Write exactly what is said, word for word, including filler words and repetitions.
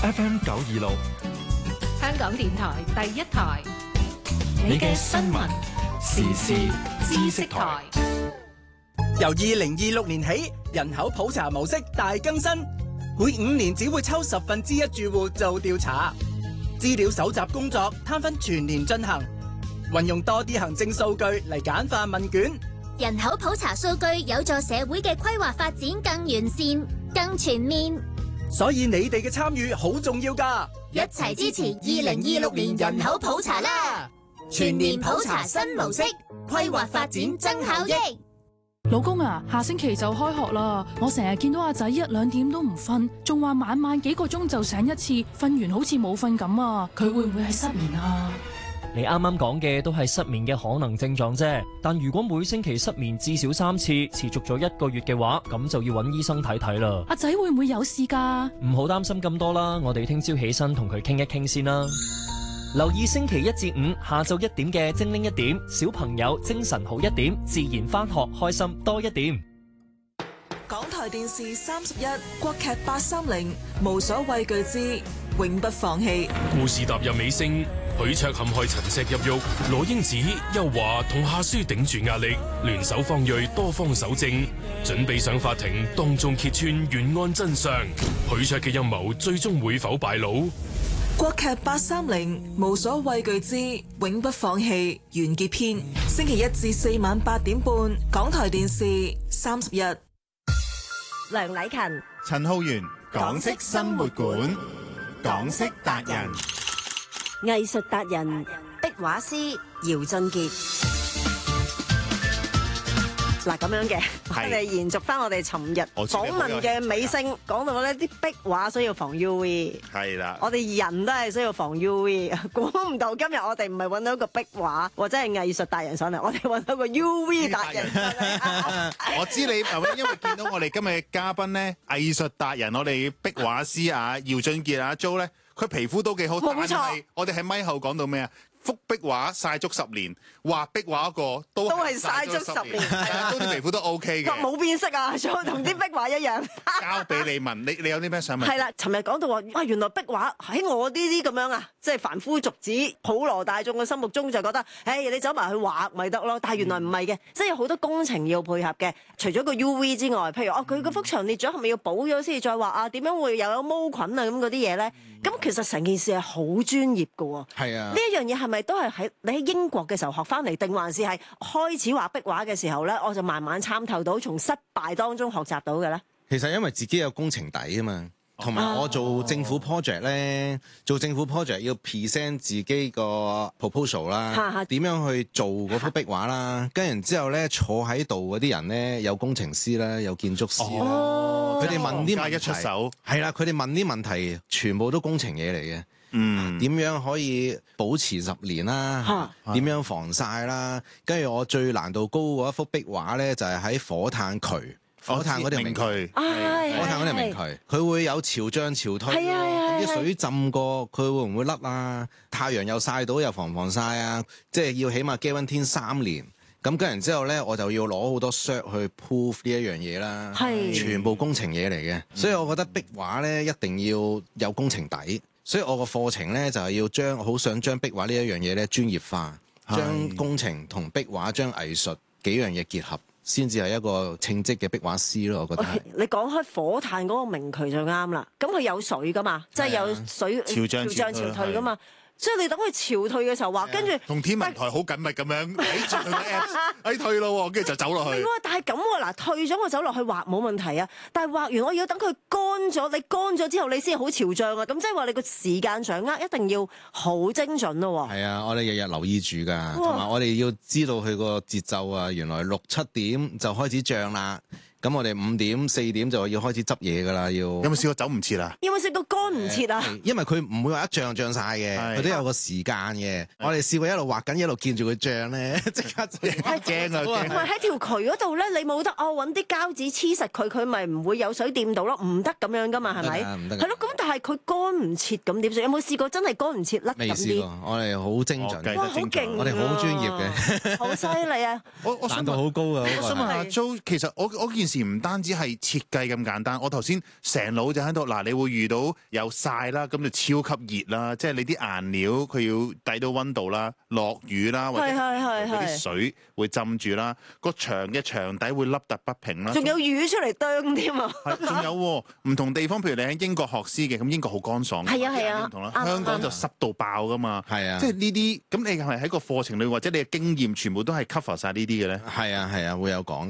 F M 九二六， 香港電台第一台， 你嘅新聞時事知識台。 由二零二六年起，人口普查模式大更新，每五年只會抽十分之一住戶做調查，資料搜集工作攤分全年進行，運用多啲行政數據嚟簡化問卷。 人口普查數據有助社會嘅規劃發展更完善、更全面。 所以你哋嘅參與好重要㗎， 一齊支持二零二六年人口普查啦！全年普查新模式，規劃發展增效益。 老公啊，下星期就開學啦，我成日見到阿仔一兩點都唔瞓，仲話晚晚幾個鐘就醒一次，瞓完好似冇瞓咁啊！佢會唔會係失眠啊？ 你啱啱講嘅都係失眠嘅可能症狀啫，但如果每星期失眠至少三次，持續咗一個月嘅話，咁就要揾醫生睇睇啦。 阿仔會唔會有事㗎？ 唔好擔心咁多啦，我哋聽朝起身同佢傾一傾先啦。留意星期一至五下晝一點嘅精靈一點，小朋友精神好一點，自然返學開心多一點。 港台電視三十一，國劇八三零，無所畏懼之永不放棄。 故事踏入尾聲，許卓陷害陳石入獄，羅英子、邱華同夏書頂住壓力，聯手方銳多方搜證，準備上法庭當眾揭穿懸案真相。許卓嘅陰謀最終會否敗露？ 國劇八三零，無所畏懼之永不放棄完結篇，星期一至四晚八點半，港台電視三十一。 梁禮勤、 陳浩源，港式生活館，港式達人， 藝術達人，壁畫師姚俊傑。嗱，咁樣嘅，我哋延續翻我哋尋日訪問嘅尾聲，講到咧啲壁畫需要防 U V， 係啦， 我哋人都係需要防 U V， 估唔到今日我哋唔係揾到一個壁畫或者係藝術達人上嚟，我哋揾到個 U V 達人上嚟。 我知你係咪因為見到我哋今日嘅嘉賓咧，藝術達人，我哋壁畫師啊，姚俊傑啊 Jo 咧，佢皮膚都幾好， 冇錯， 但係我哋喺咪後講到咩啊？幅壁畫曬足十年，畫壁畫一個都都係曬足十年， 都啲皮膚都 OK 嘅， 冇變色啊，同啲壁畫一樣。 交俾你問，你你有啲咩想問？ 係啦，尋日講到話，哇，原來壁畫喺我呢啲咁樣啊，即係凡夫俗子、普羅大眾嘅心目中就覺得，誒，你走埋去畫咪得咯。但係原來唔係嘅，即係有好多工程要配合嘅。除咗個 U V 之外，譬如哦，佢嗰幅牆裂咗，係咪要補咗先至再畫啊？點樣會又有毛菌啊？咁嗰啲嘢咧，咁其實成件事係好專業㗎喎。 係啊， 呢一樣嘢係咪都係喺你喺英國嘅時候學翻嚟，定還是係開始畫壁畫嘅時候咧，我就慢慢參透到，從失敗當中學習到嘅咧？ 其實因為自己有工程底啊嘛，同埋我做政府 project 咧，做政府 project 要 present 自己個 proposal 啦，點樣去做嗰幅壁畫啦，跟然之後咧坐喺度嗰啲人咧有工程師啦，有建築師啦，佢哋、哦、問啲問題，一出手係啦，佢哋問啲問題全部都工程嘢嚟嘅。嗯，點樣可以保持十年啦？點樣防曬啦？跟住我最難度高嗰一幅壁畫咧，就係喺火炭渠。火炭嗰條明渠，火炭嗰條明渠，佢會有潮漲潮退，啲水浸過，佢會唔會甩啊？太陽又曬到又防防曬啊！即係要起碼 guarantee 三年。咁跟然之後咧，我就要攞好多 cert 去 prove 呢一樣嘢啦，全部工程嘢嚟嘅。所以我覺得壁畫咧一定要有工程底。所以我個課程咧就係要將好想將壁畫呢一樣嘢咧專業化，將工程同壁畫將藝術幾樣嘢結合。先至係一個稱職嘅壁畫師咯，我覺得。Okay, 你講開火炭嗰個明渠就啱啦，咁佢有水噶嘛，即係有水潮漲潮退噶嘛。所以你等佢潮退嘅時候畫，跟住同天文台好緊密咁樣睇住佢嘅 apps， 哎退咯，跟住就走落去。 但係咁喎，嗱退咗我走落去畫冇問題啊，但係畫完我要等佢乾咗，你乾咗之後你先好潮漲啊，咁即係話你個時間掌握一定要好精準咯。係啊，我哋日日留意住㗎，同埋我哋要知道佢個節奏啊，原來六七點就開始漲啦。咁我哋五點四點就要開始執嘢㗎啦，要有冇試過走唔切啊？ 有冇試過乾唔切啊？ 因為佢唔會話一漲就漲晒嘅，佢都有個時間嘅。我哋試過一路畫緊一路見住佢漲咧，即刻就驚啊！ 唔係喺條渠嗰度咧，你冇得哦揾啲膠紙黐實佢，佢咪唔會有水掂到咯？唔得咁樣㗎嘛，係咪？唔得。係咯，咁但係佢乾唔切咁點算？有冇試過真係乾唔切甩咁啲？未試過， 我哋好精準， 哇，好勁！ 我哋好專業嘅， 好犀利啊！ 我我難度好高啊！ 我想問下 Jo，其實我我件時唔單止係設計咁簡單，我頭先成腦就喺度嗱，你會遇到有曬啦，咁就超級熱啦，即係你啲顏料佢要抵到溫度啦，落雨啦，或者嗰啲水會浸住啦，個牆嘅牆底會凹凸不平啦， 仲有魚出嚟啄添啊！ 仲有唔同地方，譬如你喺英國學師嘅，咁英國好乾爽， 係啊係啊， 唔同啦，香港就濕到爆噶嘛， 係啊， 即係呢啲，咁你係咪喺個課程裏或者你嘅經驗全部都係 cover 晒呢啲嘅咧？ 係啊係啊，會有講。